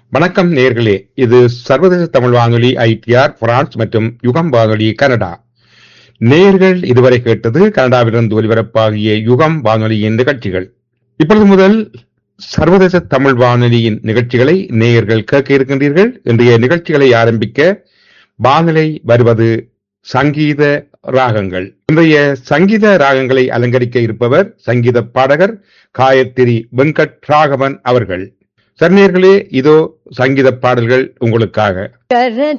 வணக்கம் நேயர்களே, இது சர்வதேச தமிழ் வானொலி ஐடிஆர் பிரான்ஸ் மற்றும் யுகம் வானொலி கனடா. நேயர்கள் இதுவரை கேட்டது கனடாவிலிருந்து ஒலிபரப்பாகிய யுகம் வானொலியின் நிகழ்ச்சிகள். இப்பொழுது முதல் சர்வதேச தமிழ் வானொலியின் நிகழ்ச்சிகளை நேயர்கள் கேட்க இருக்கின்றீர்கள். இன்றைய நிகழ்ச்சிகளை ஆரம்பிக்க வானொலி வருவது சங்கீத ராகங்கள். இன்றைய சங்கீத ராகங்களை அலங்கரிக்க இருப்பவர் சங்கீத பாடகர் காயத்ரி வெங்கட் ராகவன் அவர்கள். சர்ணியர்களே, இதோ சங்கீத பாடல்கள் உங்களுக்காக. கரஜ